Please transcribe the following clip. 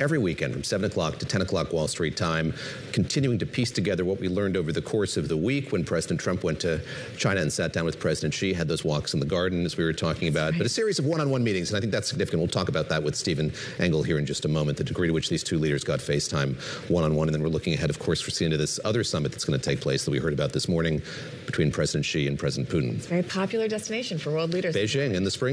every weekend from 7 o'clock to 10 o'clock Wall Street time, continuing to piece together what we learned over the course of the week when President Trump went to China and sat down with President Xi, had those walks in the garden, as we were talking about, but a series of one-on-one meetings, and I think that's significant. We'll talk about that with Stephen Engel here in just a moment, the degree to which these two leaders got FaceTime one-on-one, and then we're looking ahead, of course, for seeing to this other summit that's going to take place that we heard about this morning between President Xi and President Putin. It's a very popular destination for world leaders. Beijing in the spring.